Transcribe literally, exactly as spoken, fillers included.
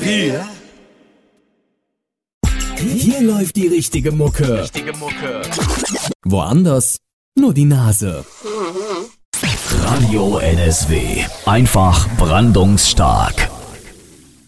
Yeah. Hier läuft die richtige Mucke. Richtige Mucke. Woanders nur die Nase. Radio N S W. Einfach brandungsstark.